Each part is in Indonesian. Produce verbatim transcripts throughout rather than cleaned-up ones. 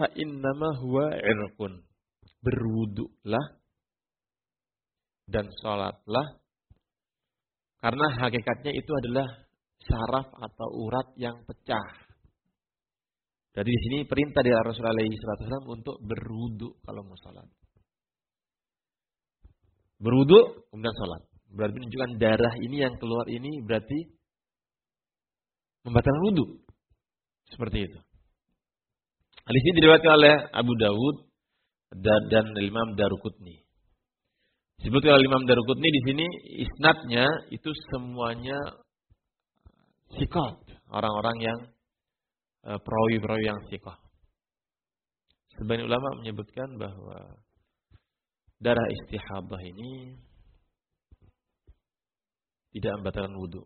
fa innama huwa irqun. Berwuduklah dan sholatlah, karena hakikatnya itu adalah syaraf atau urat yang pecah. Jadi di sini perintah dari Rasulullah shallallahu alaihi wasallam untuk berwuduk kalau mau sholat. Berwuduk kemudian sholat. Berarti menunjukkan darah ini yang keluar ini berarti membatalkan wudhu. Seperti itu. Hadis ini diriwayatkan oleh Abu Dawud dan, dan Imam Daruqutni. Disebutkan oleh Imam Daruqutni di sini isnadnya itu semuanya siqat, orang-orang yang uh, perawi-perawi yang siqah. Sebagian ulama menyebutkan bahwa darah istihadah ini tidak membatalkan wudhu.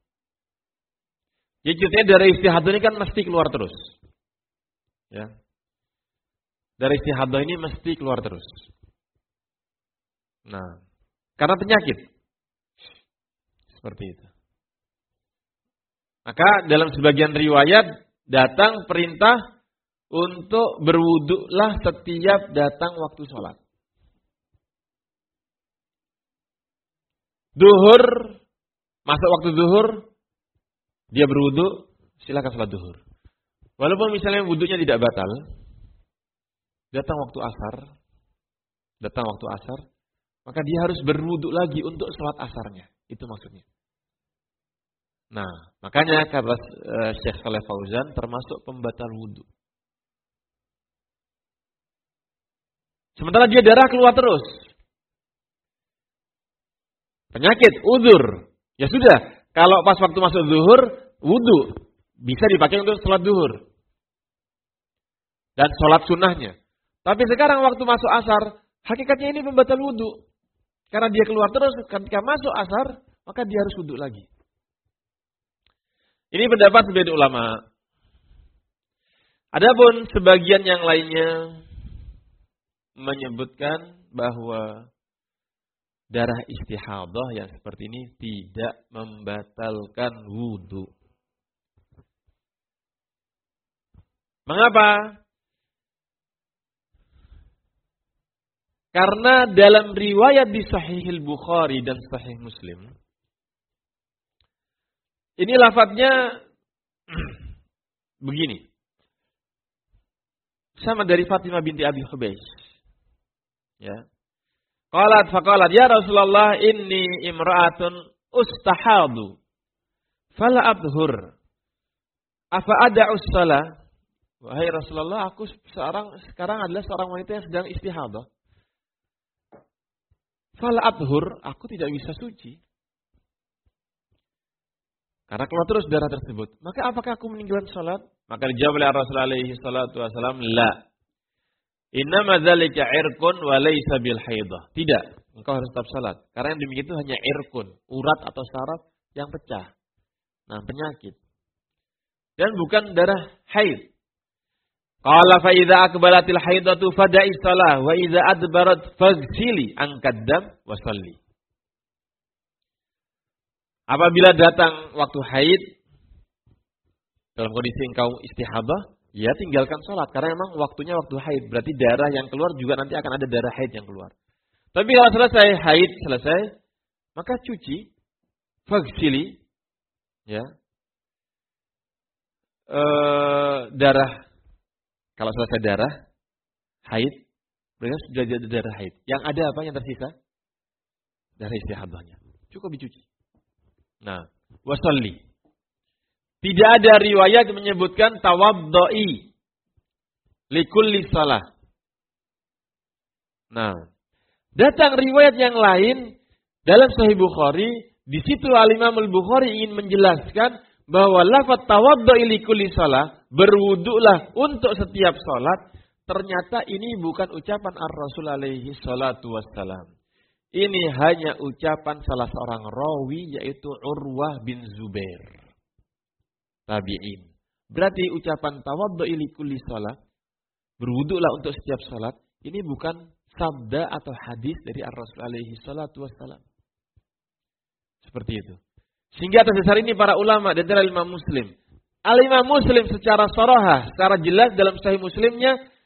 Jadi ceritanya darah istihadah ini kan mesti keluar terus. Ya. Darah istihadah ini mesti keluar terus. Nah, karena penyakit. Seperti itu. Maka dalam sebagian riwayat datang perintah untuk berwuduklah setiap datang waktu sholat. Duhur, masuk waktu duhur, dia berwuduk, silakan sholat duhur. Walaupun misalnya wuduknya tidak batal, datang waktu asar, datang waktu asar, maka dia harus berwuduk lagi untuk sholat asarnya. Itu maksudnya. Nah, makanya kata uh, Syekh Shalih Fauzan termasuk pembatal wudhu. Sementara dia darah keluar terus. Penyakit, udzur. Ya sudah, kalau pas waktu masuk zuhur, wudhu. Bisa dipakai untuk sholat zuhur. Dan sholat sunnahnya. Tapi sekarang waktu masuk asar, hakikatnya ini pembatal wudhu. Karena dia keluar terus, ketika masuk asar, maka dia harus wudhu lagi. Ini pendapat sebagian ulama. Adapun sebagian yang lainnya menyebutkan bahwa darah istihadah yang seperti ini tidak membatalkan wudhu. Mengapa? Karena dalam riwayat di Sahih Bukhari dan Sahih Muslim, ini lafadznya begini. Sama dari Fatimah binti Abi Hubaysh. Ya. Qalat faqalat ya Rasulullah inni imra'atun ustahadu fala adhur. Afa ada'us shalah? Wahai Rasulullah, aku seorang sekarang adalah seorang wanita yang sedang istihadah. Fala adhur, aku tidak bisa suci. Karena keluar terus darah tersebut. Maka apakah aku meninggalkan salat? Maka dijawab oleh Rasulullah alaihi salatu wasallam, la. Innama dzalika irqun wa laysa bil haidah. Tidak, engkau harus tetap salat. Karena yang demikian itu hanya irqun, urat atau saraf yang pecah. Nah, penyakit. Dan bukan darah haid. Qala fa idza aqbalatil haidatu fada'i shalah wa idza adbarat faghsili angkad dam wa shalli. Apabila datang waktu haid, dalam kondisi engkau istihadah, ya tinggalkan sholat. Karena memang waktunya waktu haid. Berarti darah yang keluar juga nanti akan ada darah haid yang keluar. Tapi kalau selesai haid, selesai, maka cuci, faghsili, ya, e, darah, kalau selesai darah, haid, berarti sudah ada darah haid. Yang ada apa yang tersisa? Darah istihadahnya. Cukup dicuci. Nah, wasalli. Tidak ada riwayat yang menyebutkan tawaddo'i likulli salah. Nah, datang riwayat yang lain dalam Sahih Bukhari. Di situ Al-Imam Al-Bukhari ingin menjelaskan bahwa lafaz tawaddo'i likulli salah, berwuduklah untuk setiap salat. Ternyata ini bukan ucapan Ar-Rasul alaihi salatu wassalam. Ini hanya ucapan salah seorang rawi yaitu Urwah bin Zubair. Tabi'in. Berarti ucapan tawaddu'i likulli shalah, berwuduklah untuk setiap salat, ini bukan sabda atau hadis dari Ar-Rasul alaihi salatu wassalam. Seperti itu. Sehingga atas dasar ini para ulama dan dari Imam Muslim. Al-Imam Muslim secara sarahah, secara jelas dalam Sahih Muslimnya